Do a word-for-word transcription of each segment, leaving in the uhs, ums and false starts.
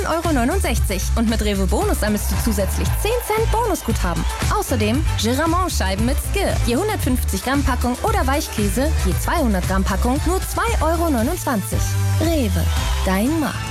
Euro neunundsechzig. Und mit Rewe Bonus sammelst du zusätzlich zehn Cent Bonusguthaben. Außerdem Giramont-Scheiben mit Skill. Je hundertfünfzig Gramm Packung oder Weichkäse, je zweihundert Gramm Packung, nur zwei Euro neunundzwanzig. Rewe, dein Markt.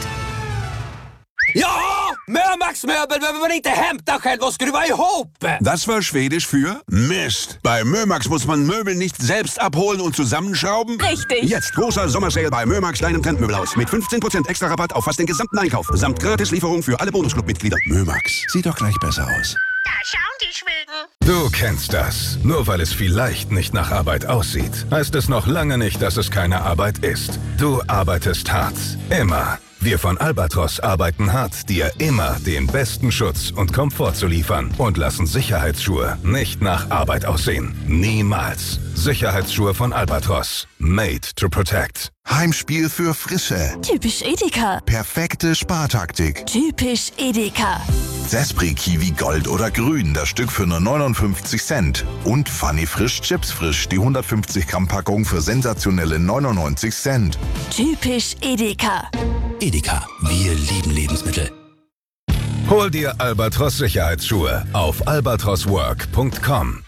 Ja! Mömax-möbel behöver man inte hämta själv och skruva ihop! Das war Schwedisch für Mist. Bei Mömax muss man Möbel nicht selbst abholen und zusammenschrauben. Richtig. Jetzt großer Sommersale bei Mömax, deinem Trendmöbelhaus. Mit fünfzehn Prozent extra Rabatt auf fast den gesamten Einkauf. Samt Gratislieferung für alle Bonusclub-Mitglieder. Mömax, sieht doch gleich besser aus. Da schauen die Schweden. Du kennst das. Nur weil es vielleicht nicht nach Arbeit aussieht, heißt es noch lange nicht, dass es keine Arbeit ist. Du arbeitest hart. Immer. Wir von Albatros arbeiten hart, dir immer den besten Schutz und Komfort zu liefern und lassen Sicherheitsschuhe nicht nach Arbeit aussehen. Niemals. Sicherheitsschuhe von Albatros. Made to protect. Heimspiel für Frische. Typisch Edeka. Perfekte Spartaktik. Typisch Edeka. Zespri Kiwi Gold oder Grün, das Stück für nur neunundfünfzig Cent. Und Funny Frisch Chips Frisch, die hundertfünfzig Gramm Packung für sensationelle neunundneunzig Cent. Typisch Edeka. Edeka, wir lieben Lebensmittel. Hol dir Albatros Sicherheitsschuhe auf albatroswork punkt com.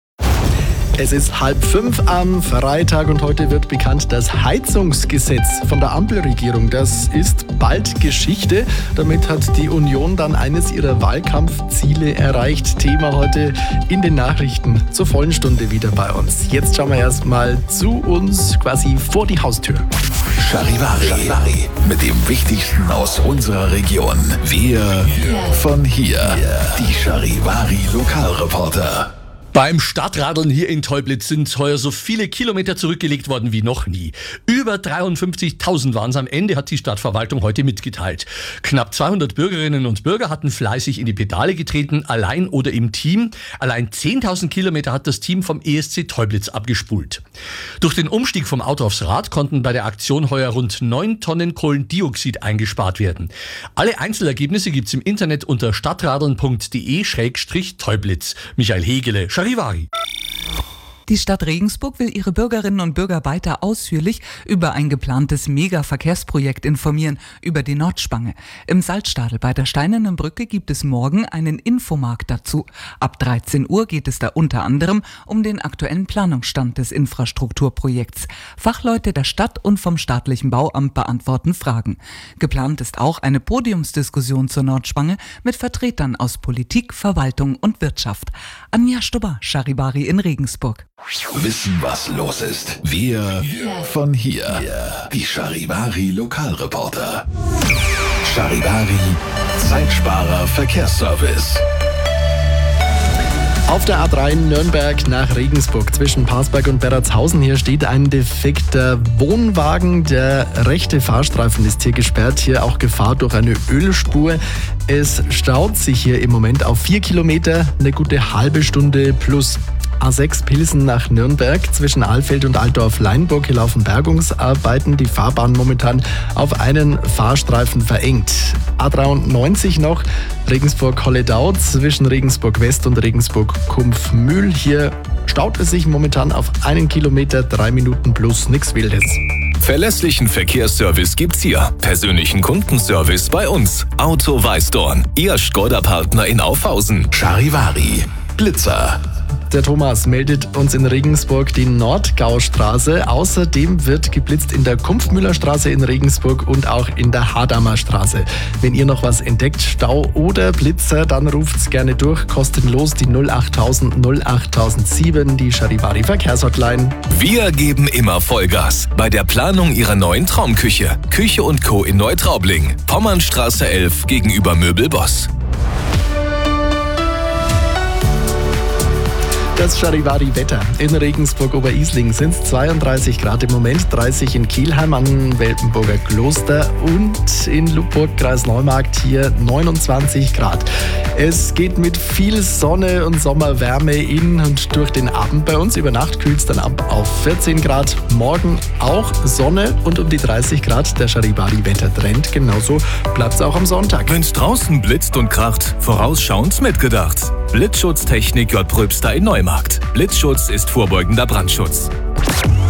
Es ist halb fünf am Freitag und heute wird bekannt das Heizungsgesetz von der Ampelregierung. Das ist bald Geschichte. Damit hat die Union dann eines ihrer Wahlkampfziele erreicht. Thema heute in den Nachrichten zur vollen Stunde wieder bei uns. Jetzt schauen wir erstmal zu uns quasi vor die Haustür. Charivari, Charivari mit dem Wichtigsten aus unserer Region. Wir von hier, die Charivari Lokalreporter. Beim Stadtradeln hier in Teublitz sind heuer so viele Kilometer zurückgelegt worden wie noch nie. Über dreiundfünfzigtausend waren es am Ende, hat die Stadtverwaltung heute mitgeteilt. Knapp zweihundert Bürgerinnen und Bürger hatten fleißig in die Pedale getreten, allein oder im Team. Allein zehntausend Kilometer hat das Team vom E S C Teublitz abgespult. Durch den Umstieg vom Auto aufs Rad konnten bei der Aktion heuer rund neun Tonnen Kohlendioxid eingespart werden. Alle Einzelergebnisse gibt's im Internet unter stadtradeln punkt de Schrägstrich Teublitz. Michael Hegele, Charivari. Die Stadt Regensburg will ihre Bürgerinnen und Bürger weiter ausführlich über ein geplantes Mega-Verkehrsprojekt informieren, über die Nordspange. Im Salzstadel bei der Steinernen Brücke gibt es morgen einen Infomarkt dazu. Ab dreizehn Uhr geht es da unter anderem um den aktuellen Planungsstand des Infrastrukturprojekts. Fachleute der Stadt und vom staatlichen Bauamt beantworten Fragen. Geplant ist auch eine Podiumsdiskussion zur Nordspange mit Vertretern aus Politik, Verwaltung und Wirtschaft. Anja Stubber, Charivari in Regensburg. Wissen, was los ist. Wir von hier, die Charivari Lokalreporter. Charivari Zeitsparer Verkehrsservice. Auf der A drei Nürnberg nach Regensburg zwischen Parsberg und Berratshausen hier steht ein defekter Wohnwagen. Der rechte Fahrstreifen ist hier gesperrt. Hier auch Gefahr durch eine Ölspur. Es staut sich hier im Moment auf vier Kilometer, eine gute halbe Stunde plus. A sechs Pilsen nach Nürnberg zwischen Alfeld und Altdorf-Leinburg. Hier laufen Bergungsarbeiten. Die Fahrbahn momentan auf einen Fahrstreifen verengt. A dreiundneunzig noch Regensburg-Holledau zwischen Regensburg-West und Regensburg-Kumpfmühl. Hier staut es sich momentan auf einen Kilometer, drei Minuten plus, nichts Wildes. Verlässlichen Verkehrsservice gibt's hier. Persönlichen Kundenservice bei uns. Auto Weißdorn, Ihr Skoda-Partner in Aufhausen. Charivari Blitzer. Der Thomas meldet uns in Regensburg die Nordgaustraße. Außerdem wird geblitzt in der Kumpfmüllerstraße in Regensburg und auch in der Hadamer Straße. Wenn ihr noch was entdeckt, Stau oder Blitzer, dann ruft's gerne durch. Kostenlos die null achttausend null achttausendsieben, die Charivari Verkehrshotline. Wir geben immer Vollgas bei der Planung Ihrer neuen Traumküche. Küche und Co. in Neutraubling. Pommernstraße elf gegenüber Möbelboss. Das Charivari-Wetter. In Regensburg-Oberisling sind es zweiunddreißig Grad im Moment, dreißig in Kelheim am Weltenburger Kloster und in Lubburg, Kreis Neumarkt, hier neunundzwanzig Grad. Es geht mit viel Sonne und Sommerwärme in und durch den Abend bei uns. Über Nacht kühlt es dann ab auf vierzehn Grad. Morgen auch Sonne und um die dreißig Grad. Der Charivari-Wettertrend. Genauso bleibt es auch am Sonntag. Wenn's draußen blitzt und kracht, vorausschauend mitgedacht. Blitzschutztechnik J. Pröbster in Neumarkt. Blitzschutz ist vorbeugender Brandschutz.